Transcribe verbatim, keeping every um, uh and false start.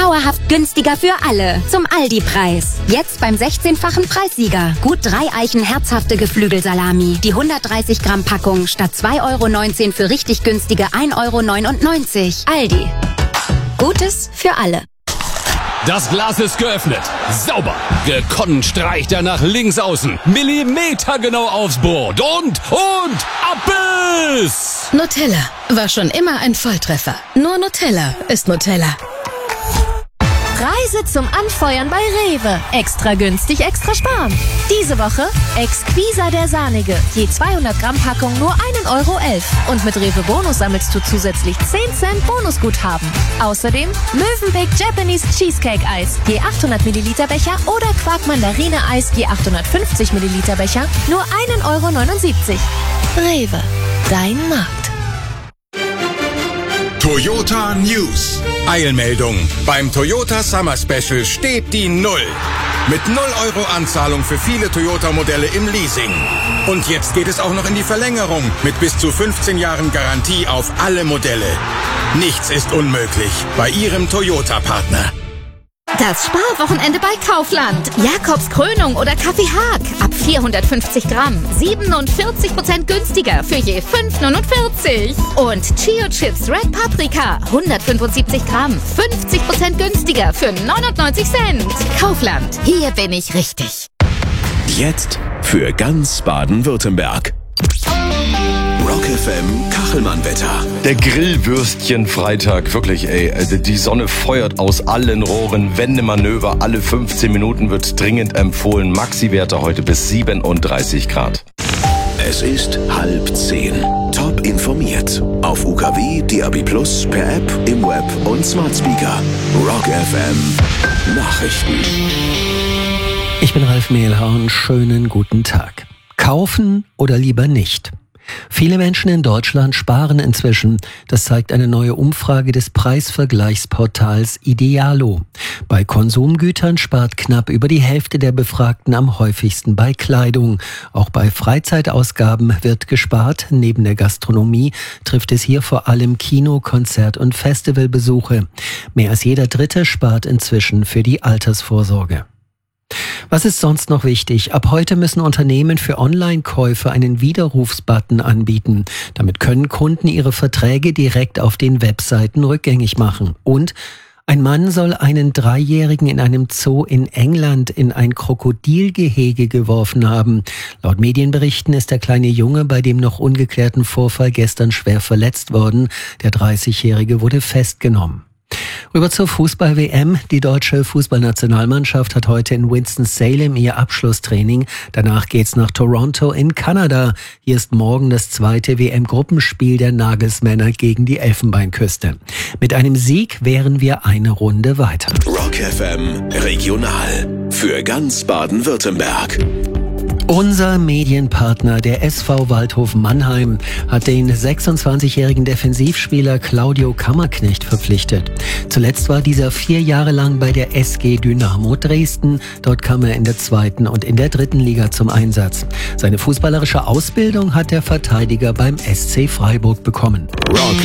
Dauerhaft günstiger für alle. Zum Aldi-Preis. Jetzt beim sechzehnfachen Preissieger. Gut drei Eichen herzhafte Geflügelsalami. Die hundertdreißig Gramm Packung statt zwei Euro neunzehn für richtig günstige ein Euro neunundneunzig. Aldi. Gutes für alle. Das Glas ist geöffnet. Sauber. Gekonnt streicht er nach links außen. Millimetergenau aufs Board. Und, und, Abbiss! Nutella war schon immer ein Volltreffer. Nur Nutella ist Nutella. Reise zum Anfeuern bei Rewe. Extra günstig, extra sparen. Diese Woche Exquisa der Sahnige. Je zweihundert Gramm Packung nur ein Euro elf. Und mit Rewe Bonus sammelst du zusätzlich zehn Cent Bonusguthaben. Außerdem Mövenpick Japanese Cheesecake Eis. Je achthundert Milliliter Becher oder Quark Mandarine Eis. Je achthundertfünfzig Milliliter Becher. Nur ein Euro neunundsiebzig. Rewe. Dein Markt. Toyota News. Eilmeldung. Beim Toyota Summer Special steht die Null. Mit null Euro Anzahlung für viele Toyota-Modelle im Leasing. Und jetzt geht es auch noch in die Verlängerung mit bis zu fünfzehn Jahren Garantie auf alle Modelle. Nichts ist unmöglich bei Ihrem Toyota-Partner. Das Sparwochenende bei Kaufland. Jakobs Krönung oder Kaffee Haag. Ab vierhundertfünfzig Gramm. siebenundvierzig Prozent günstiger für je fünf neunundvierzig. Und Chio Chips Red Paprika. hundertfünfundsiebzig Gramm. fünfzig Prozent günstiger für neunundneunzig Cent. Kaufland. Hier bin ich richtig. Jetzt für ganz Baden-Württemberg. Rock F M Kachelmann-Wetter. Der Grillwürstchen-Freitag, wirklich ey, die Sonne feuert aus allen Rohren, Wendemanöver alle fünfzehn Minuten wird dringend empfohlen, Maxi-Werte heute bis siebenunddreißig Grad. Es ist halb zehn. Top informiert. Auf U K W, D A B Plus, per App, im Web und Smart Speaker. Rock F M Nachrichten. Ich bin Ralf Mehlhorn, schönen guten Tag. Kaufen oder lieber nicht? Viele Menschen in Deutschland sparen inzwischen. Das zeigt eine neue Umfrage des Preisvergleichsportals Idealo. Bei Konsumgütern spart knapp über die Hälfte der Befragten am häufigsten bei Kleidung. Auch bei Freizeitausgaben wird gespart. Neben der Gastronomie trifft es hier vor allem Kino-, Konzert- und Festivalbesuche. Mehr als jeder Dritte spart inzwischen für die Altersvorsorge. Was ist sonst noch wichtig? Ab heute müssen Unternehmen für Online-Käufe einen Widerrufsbutton anbieten. Damit können Kunden ihre Verträge direkt auf den Webseiten rückgängig machen. Und ein Mann soll einen Dreijährigen in einem Zoo in England in ein Krokodilgehege geworfen haben. Laut Medienberichten ist der kleine Junge bei dem noch ungeklärten Vorfall gestern schwer verletzt worden. Der dreißigjährige wurde festgenommen. Rüber zur Fußball-W M. Die deutsche Fußballnationalmannschaft hat heute in Winston-Salem ihr Abschlusstraining. Danach geht's nach Toronto in Kanada. Hier ist morgen das zweite W M-Gruppenspiel der Nagelsmänner gegen die Elfenbeinküste. Mit einem Sieg wären wir eine Runde weiter. Rock F M Regional. Für ganz Baden-Württemberg. Unser Medienpartner, der S V Waldhof Mannheim, hat den sechsundzwanzigjährigen Defensivspieler Claudio Kammerknecht verpflichtet. Zuletzt war dieser vier Jahre lang bei der S G Dynamo Dresden. Dort kam er in der zweiten und in der dritten Liga zum Einsatz. Seine fußballerische Ausbildung hat der Verteidiger beim S C Freiburg bekommen. Rock